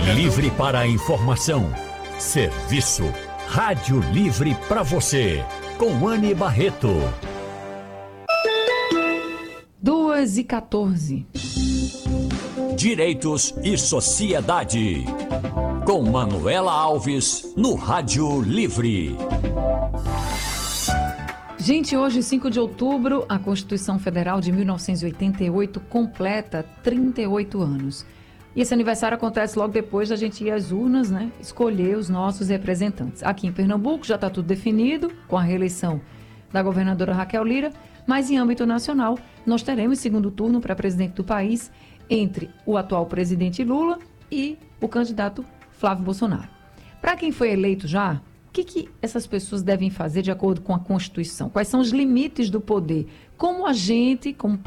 Livre para a informação. Serviço. Rádio Livre para você. Com Anne Barreto. 2h14. Direitos e Sociedade. Com Manuela Alves, no Rádio Livre. Gente, hoje, 5 de outubro, a Constituição Federal de 1988 completa 38 anos. E esse aniversário acontece logo depois da gente ir às urnas, né? Escolher os nossos representantes. Aqui em Pernambuco já está tudo definido, com a reeleição da governadora Raquel Lira, mas em âmbito nacional, nós teremos segundo turno para presidente do país entre o atual presidente Lula e o candidato Flávio Bolsonaro. Para quem foi eleito já, o que essas pessoas devem fazer de acordo com a Constituição? Quais são os limites do poder? Como a gente, como